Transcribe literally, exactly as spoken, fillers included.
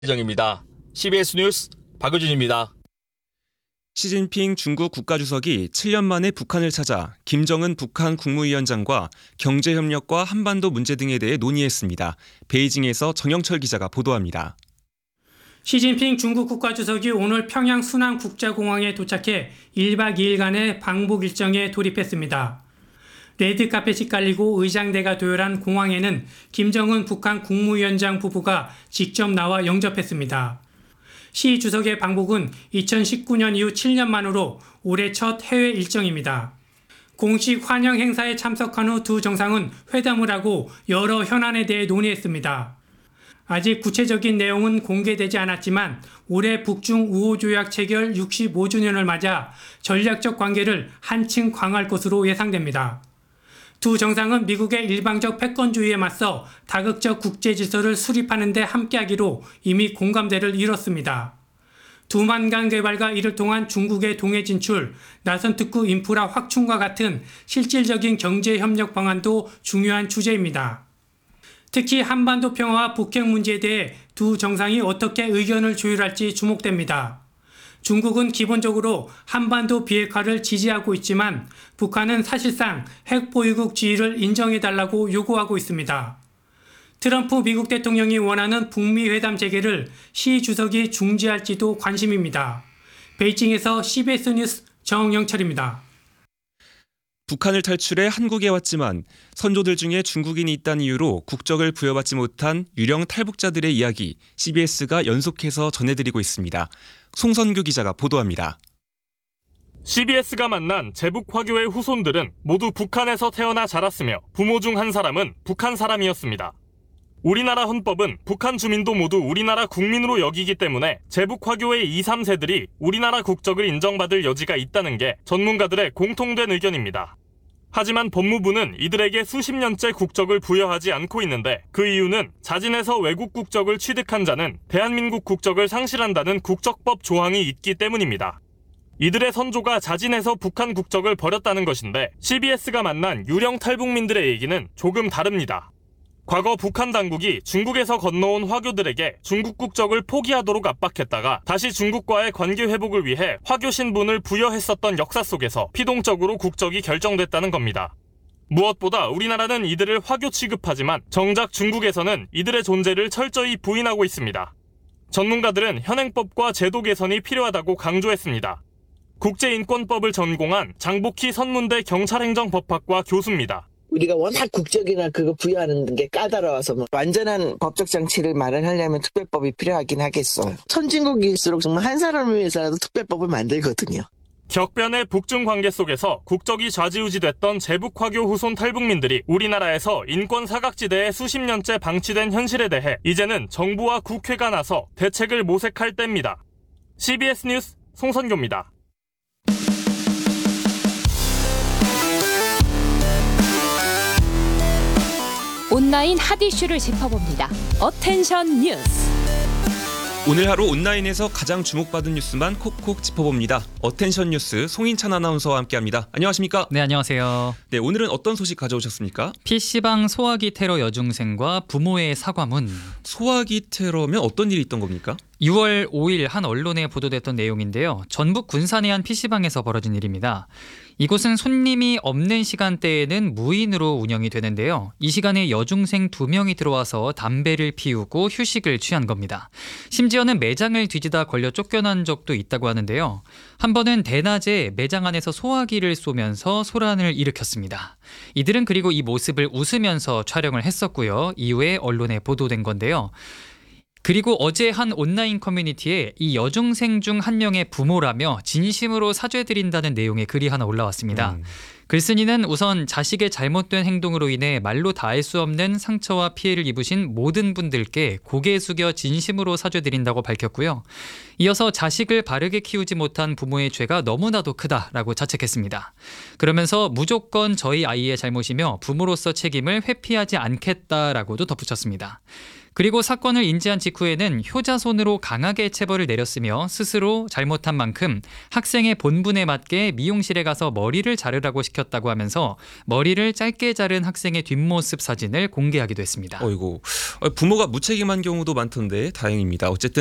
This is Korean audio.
예정입니다. 씨비에스 뉴스 박유진입니다. 시진핑 중국 국가주석이 칠 년 만에 북한을 찾아 김정은 북한 국무위원장과 경제협력과 한반도 문제 등에 대해 논의했습니다. 베이징에서 정영철 기자가 보도합니다. 시진핑 중국 국가주석이 오늘 평양 순안국제공항에 도착해 일 박 이 일간의 방북 일정에 돌입했습니다. 레드카펫이 깔리고 의장대가 도열한 공항에는 김정은 북한 국무위원장 부부가 직접 나와 영접했습니다. 시 주석의 방북은 이천십구 년 이후 칠 년 만으로 올해 첫 해외 일정입니다. 공식 환영 행사에 참석한 후 두 정상은 회담을 하고 여러 현안에 대해 논의했습니다. 아직 구체적인 내용은 공개되지 않았지만 올해 북중 우호조약 체결 육십오 주년을 맞아 전략적 관계를 한층 강화할 것으로 예상됩니다. 두 정상은 미국의 일방적 패권주의에 맞서 다극적 국제 질서를 수립하는 데 함께하기로 이미 공감대를 이뤘습니다. 두만강 개발과 이를 통한 중국의 동해 진출, 나선 특구 인프라 확충과 같은 실질적인 경제 협력 방안도 중요한 주제입니다. 특히 한반도 평화와 북핵 문제에 대해 두 정상이 어떻게 의견을 조율할지 주목됩니다. 중국은 기본적으로 한반도 비핵화를 지지하고 있지만 북한은 사실상 핵 보유국 지위를 인정해달라고 요구하고 있습니다. 트럼프 미국 대통령이 원하는 북미 회담 재개를 시 주석이 중지할지도 관심입니다. 베이징에서 씨비에스 뉴스 정영철입니다. 북한을 탈출해 한국에 왔지만 선조들 중에 중국인이 있다는 이유로 국적을 부여받지 못한 유령 탈북자들의 이야기 씨비에스가 연속해서 전해드리고 있습니다. 송선규 기자가 보도합니다. 씨비에스가 만난 제북 화교의 후손들은 모두 북한에서 태어나 자랐으며 부모 중 한 사람은 북한 사람이었습니다. 우리나라 헌법은 북한 주민도 모두 우리나라 국민으로 여기기 때문에 제북 화교의 이, 삼 세들이 우리나라 국적을 인정받을 여지가 있다는 게 전문가들의 공통된 의견입니다. 하지만 법무부는 이들에게 수십 년째 국적을 부여하지 않고 있는데 그 이유는 자진해서 외국 국적을 취득한 자는 대한민국 국적을 상실한다는 국적법 조항이 있기 때문입니다. 이들의 선조가 자진해서 북한 국적을 버렸다는 것인데 씨비에스가 만난 유령 탈북민들의 얘기는 조금 다릅니다. 과거 북한 당국이 중국에서 건너온 화교들에게 중국 국적을 포기하도록 압박했다가 다시 중국과의 관계 회복을 위해 화교 신분을 부여했었던 역사 속에서 피동적으로 국적이 결정됐다는 겁니다. 무엇보다 우리나라는 이들을 화교 취급하지만 정작 중국에서는 이들의 존재를 철저히 부인하고 있습니다. 전문가들은 현행법과 제도 개선이 필요하다고 강조했습니다. 국제인권법을 전공한 장복희 선문대 경찰행정법학과 교수입니다. 우리가 워낙 국적이나 그거 부여하는 게 까다로워서 뭐 완전한 법적 장치를 마련하려면 특별법이 필요하긴 하겠어요. 선진국일수록 정말 한 사람을 위해서라도 특별법을 만들거든요. 격변의 북중 관계 속에서 국적이 좌지우지됐던 제북 화교 후손 탈북민들이 우리나라에서 인권 사각지대에 수십 년째 방치된 현실에 대해 이제는 정부와 국회가 나서 대책을 모색할 때입니다. 씨비에스 뉴스 송선교입니다. 온라인 핫 이슈를 짚어봅니다. 어텐션 뉴스. 오늘 하루 온라인에서 가장 주목받은 뉴스만 콕콕 짚어봅니다. 어텐션 뉴스 송인찬 아나운서와 함께합니다. 안녕하십니까? 네, 안녕하세요. 네, 오늘은 어떤 소식 가져오셨습니까? 피씨방 소화기 테러 여중생과 부모의 사과문. 소화기 테러면 어떤 일이 있던 겁니까? 유월 오일 한 언론에 보도됐던 내용인데요. 전북 군산의 한 피씨방에서 벌어진 일입니다. 이곳은 손님이 없는 시간대에는 무인으로 운영이 되는데요. 이 시간에 여중생 두 명이 들어와서 담배를 피우고 휴식을 취한 겁니다. 심지어는 매장을 뒤지다 걸려 쫓겨난 적도 있다고 하는데요. 한 번은 대낮에 매장 안에서 소화기를 쏘면서 소란을 일으켰습니다. 이들은 그리고 이 모습을 웃으면서 촬영을 했었고요. 이후에 언론에 보도된 건데요. 그리고 어제 한 온라인 커뮤니티에 이 여중생 중 한 명의 부모라며 진심으로 사죄드린다는 내용의 글이 하나 올라왔습니다. 음. 글쓴이는 우선 자식의 잘못된 행동으로 인해 말로 다할 수 없는 상처와 피해를 입으신 모든 분들께 고개 숙여 진심으로 사죄드린다고 밝혔고요. 이어서 자식을 바르게 키우지 못한 부모의 죄가 너무나도 크다라고 자책했습니다. 그러면서 무조건 저희 아이의 잘못이며 부모로서 책임을 회피하지 않겠다라고도 덧붙였습니다. 그리고 사건을 인지한 직후에는 효자손으로 강하게 체벌을 내렸으며 스스로 잘못한 만큼 학생의 본분에 맞게 미용실에 가서 머리를 자르라고 시켰다고 하면서 머리를 짧게 자른 학생의 뒷모습 사진을 공개하기도 했습니다. 어이고 부모가 무책임한 경우도 많던데 다행입니다. 어쨌든